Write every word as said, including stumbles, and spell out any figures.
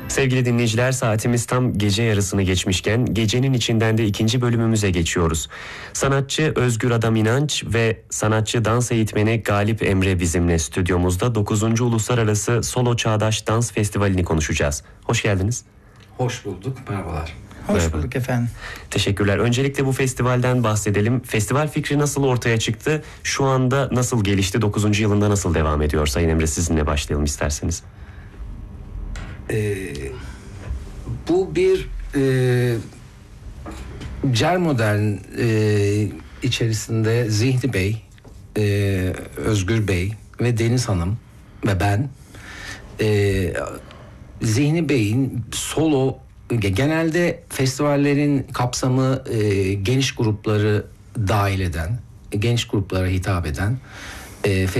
Sevgili dinleyiciler, saatimiz tam gece yarısını geçmişken gecenin içinden de ikinci bölümümüze geçiyoruz. Sanatçı Özgür Adam İnanç ve sanatçı dans eğitmeni Galip Emre bizimle stüdyomuzda dokuzuncu Uluslararası Solo Çağdaş Dans Festivali'ni konuşacağız. Hoş geldiniz. Hoş bulduk, merhabalar. Hoş Merhaba. bulduk efendim. Teşekkürler. Öncelikle bu festivalden bahsedelim. Festival fikri nasıl ortaya çıktı? Şu anda nasıl gelişti? dokuzuncu yılında nasıl devam ediyor? Sayın Emre, sizinle başlayalım isterseniz. Ee, bu bir e, Cer Modern e, içerisinde Zihni Bey, e, Özgür Bey ve Deniz Hanım ve ben e, Zihni Bey'in solo, genelde festivallerin kapsamı e, geniş grupları dahil eden, geniş gruplara hitap eden e,